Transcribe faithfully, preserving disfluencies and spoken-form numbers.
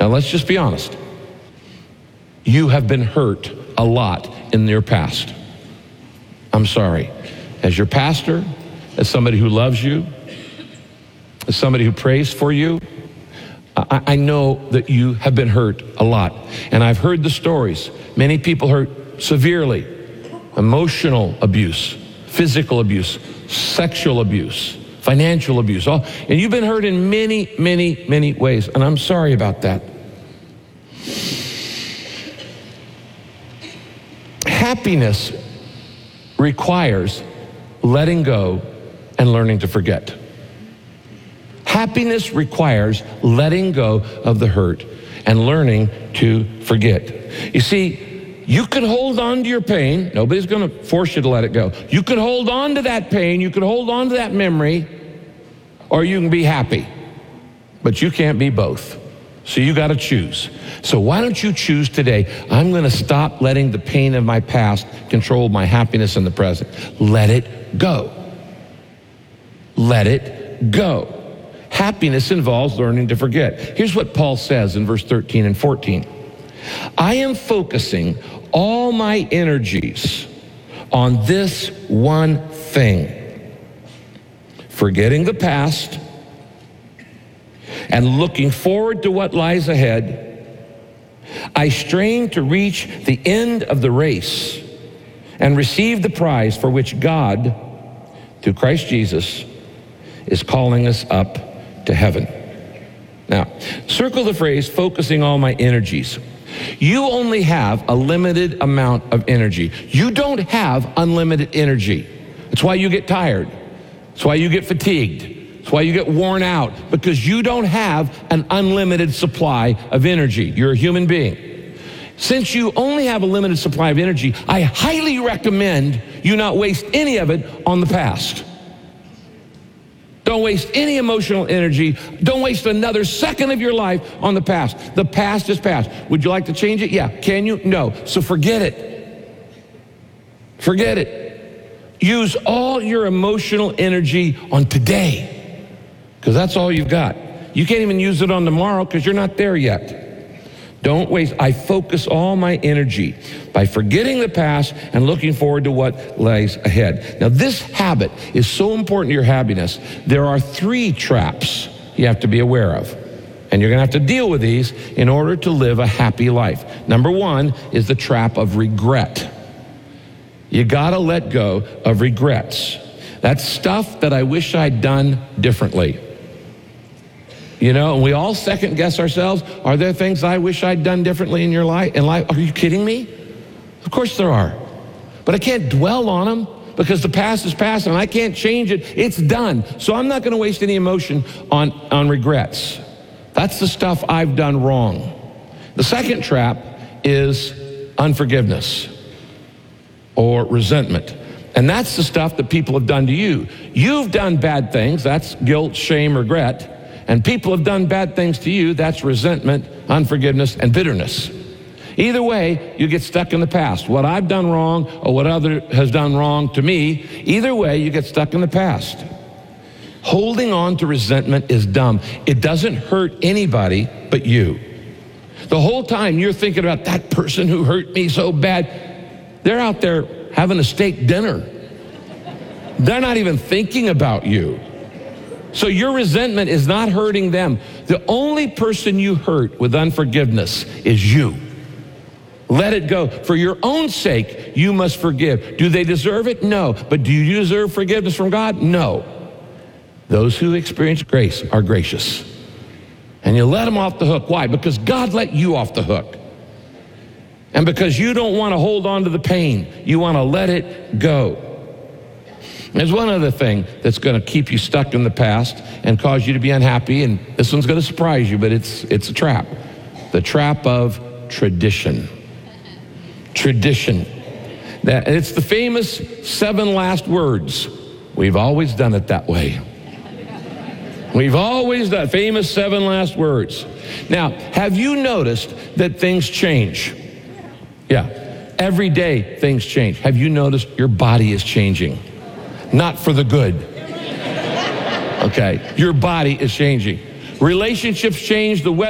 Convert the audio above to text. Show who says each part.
Speaker 1: Now, let's just be honest. You have been hurt a lot in your past. I'm sorry. As your pastor, as somebody who loves you, as somebody who prays for you, I, I know that you have been hurt a lot. And I've heard the stories. Many people hurt severely. Emotional abuse, physical abuse, sexual abuse, financial abuse. All, and you've been hurt in many, many, many ways. And I'm sorry about that. Happiness requires letting go and learning to forget. Happiness requires letting go of the hurt and learning to forget. You see, you could hold on to your pain. Nobody's going to force you to let it go. You could hold on to that pain. You could hold on to that memory, or you can be happy. But you can't be both. So you got to choose. So why don't you choose today? I'm going to stop letting the pain of my past control my happiness in the present. Let it go. Let it go. Happiness involves learning to forget. Here's what Paul says in verse thirteen and fourteen. I am focusing all my energies on this one thing, forgetting the past and looking forward to what lies ahead. I strain to reach the end of the race and receive the prize for which God, through Christ Jesus, is calling us up to heaven. Now, circle the phrase, focusing all my energies. You only have a limited amount of energy. You don't have unlimited energy. That's why you get tired. That's why you get fatigued. That's why you get worn out, because you don't have an unlimited supply of energy. You're a human being. Since you only have a limited supply of energy, I highly recommend you not waste any of it on the past. Don't waste any emotional energy. Don't waste another second of your life on the past. The past is past. Would you like to change it? Yeah. Can you? No. So forget it. Forget it. Use all your emotional energy on today, because that's all you've got. You can't even use it on tomorrow because you're not there yet. Don't waste. I focus all my energy by forgetting the past and looking forward to what lies ahead. Now, this habit is so important to your happiness. There are three traps you have to be aware of, and you're going to have to deal with these in order to live a happy life. Number one is the trap of regret. You got to let go of regrets. That's stuff that I wish I'd done differently. You know, and we all second guess ourselves. Are there things I wish I'd done differently in your life? In life? Are you kidding me? Of course there are. But I can't dwell on them because the past is past and I can't change it. It's done. So I'm not going to waste any emotion on, on regrets. That's the stuff I've done wrong. The second trap is unforgiveness or resentment. And that's the stuff that people have done to you. You've done bad things. That's guilt, shame, regret. And people have done bad things to you. That's resentment, unforgiveness, and bitterness. Either way, you get stuck in the past. What I've done wrong or what other has done wrong to me, either way, you get stuck in the past. Holding on to resentment is dumb. It doesn't hurt anybody but you. The whole time you're thinking about that person who hurt me so bad, they're out there having a steak dinner. They're not even thinking about you. So your resentment is not hurting them. The only person you hurt with unforgiveness is you. Let it go. For your own sake, you must forgive. Do they deserve it? No. But do you deserve forgiveness from God? No. Those who experience grace are gracious. And you let them off the hook. Why? Because God let you off the hook. And because you don't want to hold on to the pain, you want to let it go. There's one other thing that's going to keep you stuck in the past and cause you to be unhappy, and this one's going to surprise you, but it's it's a trap. The trap of tradition. Tradition. That, it's the famous seven last words. We've always done it that way. We've always done famous seven last words. Now, have you noticed that things change? Yeah. Every day things change. Have you noticed your body is changing? Not for the good. Okay, your body is changing. Relationships change, the weather